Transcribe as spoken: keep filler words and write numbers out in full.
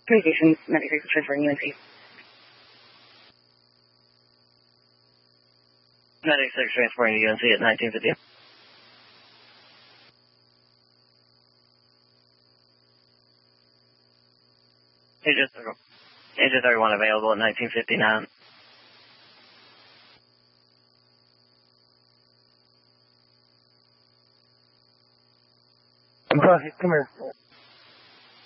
Communications, ninety-six transferring U N C. ninety-six transporting to U N C at nineteen fifty. Agent thirty-one available at nineteen fifty-nine. Go ahead, come here.